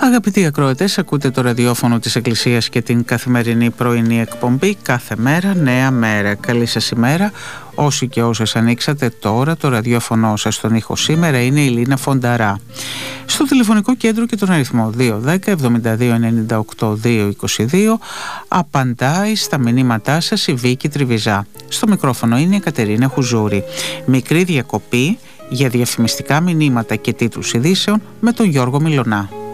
Αγαπητοί ακροατές, ακούτε το ραδιόφωνο της Εκκλησίας και την καθημερινή πρωινή εκπομπή «Κάθε μέρα νέα μέρα». Καλή σας ημέρα. Όσοι και όσες ανοίξατε τώρα το ραδιόφωνο σας, στον ήχο σήμερα είναι η Λίνα Φονταρά. Στο τηλεφωνικό κέντρο και τον αριθμό 210 72 98 222 απαντάει στα μηνύματά σας η Βίκη Τριβιζά. Στο μικρόφωνο είναι η Κατερίνα Χουζούρη. Μικρή διακοπή για διαφημιστικά μηνύματα και τίτλους ειδήσεων με τον Γιώργο Μιλωνά.